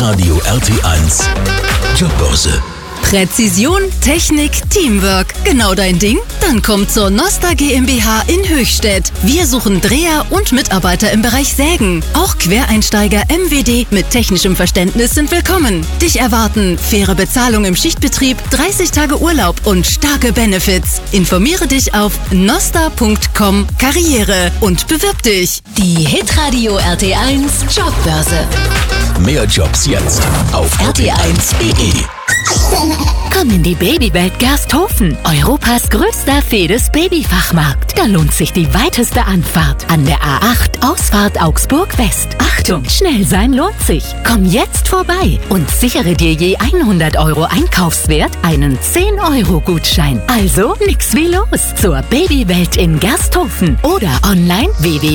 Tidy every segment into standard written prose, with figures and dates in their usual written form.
Hitradio RT1 Jobbörse. Präzision, Technik, Teamwork. Genau dein Ding? Dann komm zur Nosta GmbH in Höchstädt. Wir suchen Dreher und Mitarbeiter im Bereich Sägen. Auch Quereinsteiger MWD mit technischem Verständnis sind willkommen. Dich erwarten faire Bezahlung im Schichtbetrieb, 30 Tage Urlaub und starke Benefits. Informiere dich auf nosta.com Karriere und bewirb dich. Die Hitradio RT1 Jobbörse. Mehr Jobs jetzt auf rt1.de. Komm in die Babywelt Gersthofen, Europas größter Fedes-Babyfachmarkt. Da lohnt sich die weiteste Anfahrt an der A8 Ausfahrt Augsburg West. Achtung, schnell sein lohnt sich. Komm jetzt vorbei und sichere dir je 100 € Einkaufswert einen 10-€-Gutschein. Also nix wie los zur Babywelt in Gersthofen oder online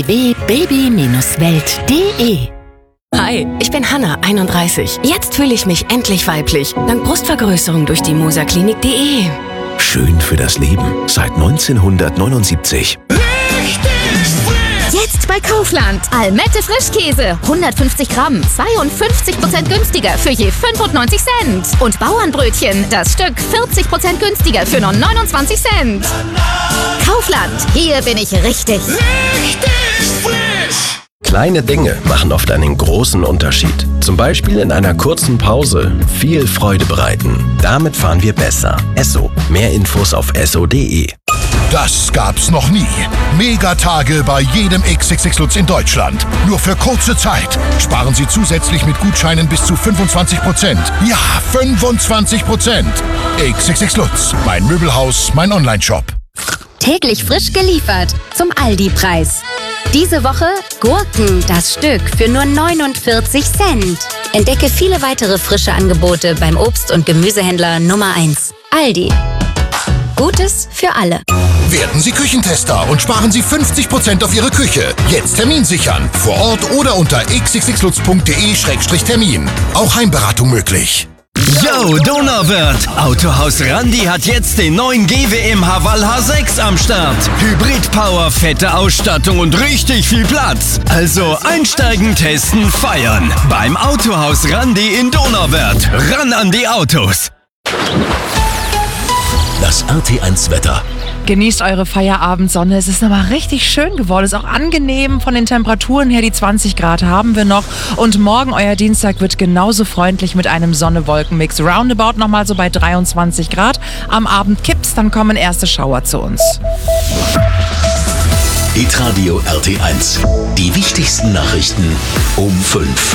www.baby-welt.de. Hi, ich bin Hanna, 31. Jetzt fühle ich mich endlich weiblich. Dank Brustvergrößerung durch die moserklinik.de. Schön für das Leben seit 1979. Jetzt bei Kaufland. Almette Frischkäse. 150 Gramm. 52% günstiger für je 95 Cent. Und Bauernbrötchen. Das Stück 40% günstiger für nur 29 Cent. Kaufland. Hier bin ich richtig. Kleine Dinge machen oft einen großen Unterschied. Zum Beispiel in einer kurzen Pause viel Freude bereiten. Damit fahren wir besser. Esso. Mehr Infos auf esso.de. Das gab's noch nie. Megatage bei jedem XXX Lutz in Deutschland. Nur für kurze Zeit. Sparen Sie zusätzlich mit Gutscheinen bis zu 25%. Ja, 25%. XXX Lutz. Mein Möbelhaus, mein Onlineshop. Täglich frisch geliefert zum Aldi-Preis. Diese Woche Gurken, das Stück für nur 49 Cent. Entdecke viele weitere frische Angebote beim Obst- und Gemüsehändler Nummer 1. Aldi. Gutes für alle. Werden Sie Küchentester und sparen Sie 50% auf Ihre Küche. Jetzt Termin sichern. Vor Ort oder unter xxxlutz.de/Termin. Auch Heimberatung möglich. Yo, Donauwörth! Autohaus Randi hat jetzt den neuen GWM Haval H6 am Start. Hybrid-Power, fette Ausstattung und richtig viel Platz. Also einsteigen, testen, feiern. Beim Autohaus Randi in Donauwörth. Ran an die Autos! Das RT1 Wetter. Genießt eure Feierabendsonne. Es ist nochmal richtig schön geworden. Es ist auch angenehm von den Temperaturen her. Die 20 Grad haben wir noch. Und morgen, euer Dienstag, wird genauso freundlich mit einem Sonne-Wolken-Mix. Roundabout nochmal so bei 23 Grad. Am Abend kippt's, dann kommen erste Schauer zu uns. Hitradio RT1. Die wichtigsten Nachrichten um 5.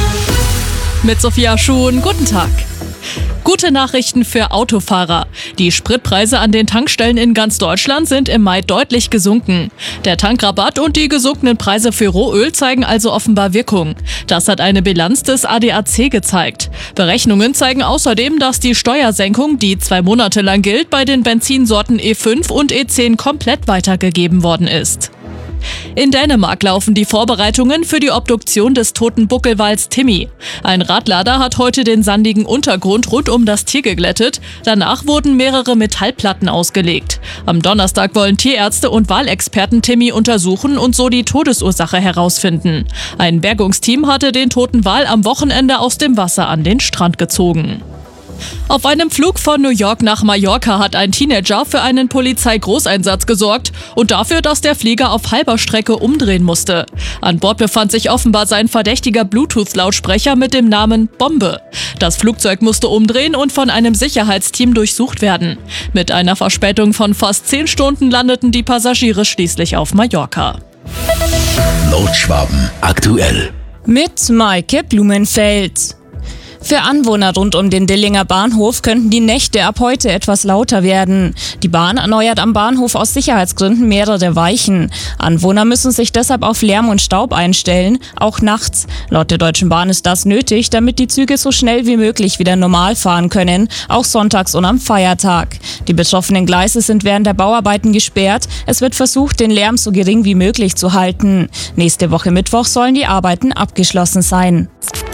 Mit Sophia Schuhn, guten Tag. Gute Nachrichten für Autofahrer. Die Spritpreise an den Tankstellen in ganz Deutschland sind im Mai deutlich gesunken. Der Tankrabatt und die gesunkenen Preise für Rohöl zeigen also offenbar Wirkung. Das hat eine Bilanz des ADAC gezeigt. Berechnungen zeigen außerdem, dass die Steuersenkung, die 2 Monate lang gilt, bei den Benzinsorten E5 und E10 komplett weitergegeben worden ist. In Dänemark laufen die Vorbereitungen für die Obduktion des toten Buckelwals Timmy. Ein Radlader hat heute den sandigen Untergrund rund um das Tier geglättet. Danach wurden mehrere Metallplatten ausgelegt. Am Donnerstag wollen Tierärzte und Walexperten Timmy untersuchen und so die Todesursache herausfinden. Ein Bergungsteam hatte den toten Wal am Wochenende aus dem Wasser an den Strand gezogen. Auf einem Flug von New York nach Mallorca hat ein Teenager für einen Polizeigroßeinsatz gesorgt und dafür, dass der Flieger auf halber Strecke umdrehen musste. An Bord befand sich offenbar sein verdächtiger Bluetooth-Lautsprecher mit dem Namen Bombe. Das Flugzeug musste umdrehen und von einem Sicherheitsteam durchsucht werden. Mit einer Verspätung von fast 10 Stunden landeten die Passagiere schließlich auf Mallorca. Nordschwaben aktuell. Mit Maike Blumenfeld. Für Anwohner rund um den Dillinger Bahnhof könnten die Nächte ab heute etwas lauter werden. Die Bahn erneuert am Bahnhof aus Sicherheitsgründen mehrere Weichen. Anwohner müssen sich deshalb auf Lärm und Staub einstellen, auch nachts. Laut der Deutschen Bahn ist das nötig, damit die Züge so schnell wie möglich wieder normal fahren können, auch sonntags und am Feiertag. Die betroffenen Gleise sind während der Bauarbeiten gesperrt. Es wird versucht, den Lärm so gering wie möglich zu halten. Nächste Woche Mittwoch sollen die Arbeiten abgeschlossen sein.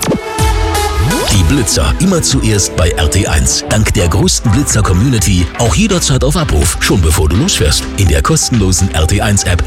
Die Blitzer immer zuerst bei RT1. Dank der größten Blitzer-Community auch jederzeit auf Abruf, schon bevor du losfährst. In der kostenlosen RT1-App